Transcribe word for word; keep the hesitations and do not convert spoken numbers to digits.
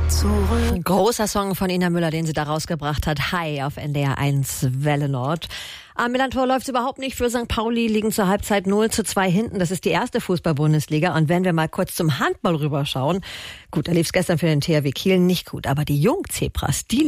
zurück. Großer Song von Ina Müller, den sie da rausgebracht hat. Hi auf N D R eins Welle Nord. Am Millantor läuft es überhaupt nicht für Sankt Pauli, liegen zur Halbzeit null zu zwei hinten. Das ist die erste Fußball-Bundesliga. Und wenn wir mal kurz zum Handball rüberschauen, gut, da lief es gestern für den T H W Kiel nicht gut, aber die Jungzebras, die